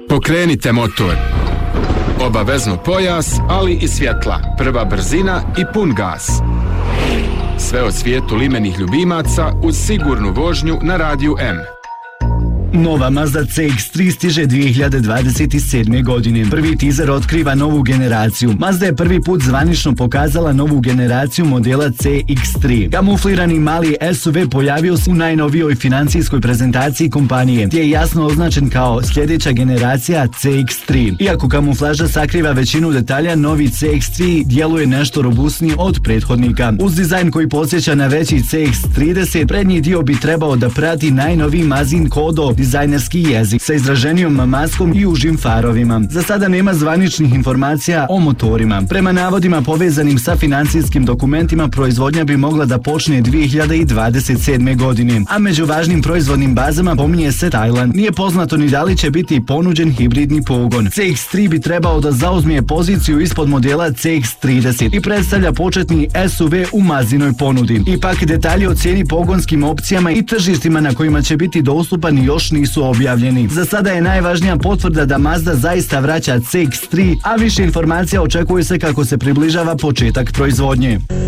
Pokrenite motor. Obavezno pojas, ali i svjetla, prva brzina i pun gas. Sve o svijetu limenih ljubimaca uz sigurnu vožnju na Radiju M. Nova Mazda CX-3 stiže 2027. godine. Prvi teaser otkriva novu generaciju. Mazda je prvi put zvanično pokazala novu generaciju modela CX-3. Kamuflirani mali SUV pojavio se u najnovijoj financijskoj prezentaciji kompanije, gdje je jasno označen kao sljedeća generacija CX-3. Iako kamuflaža sakriva većinu detalja, novi CX-3 djeluje nešto robustniji od prethodnika. Uz dizajn koji podsjeća na veći CX-30, prednji dio bi trebao da prati najnoviji Mazin Kodo dizajnerski jezik sa izraženijom maskom i užim farovima. Za sada nema zvaničnih informacija o motorima. Prema navodima povezanim sa financijskim dokumentima, proizvodnja bi mogla da počne 2027. godine, a među važnim proizvodnim bazama pominje se Tajland. Nije poznato ni da li će biti ponuđen hibridni pogon. CX-3 bi trebao da zauzme poziciju ispod modela CX-30 i predstavlja početni SUV u Mazdinoj ponudi. Ipak detalji o cijeni, pogonskim opcijama i tržištima na kojima će biti dostupan još nisu objavljeni. Za sada je najvažnija potvrda da Mazda zaista vraća CX-3, a više informacija očekuje se kako se približava početak proizvodnje.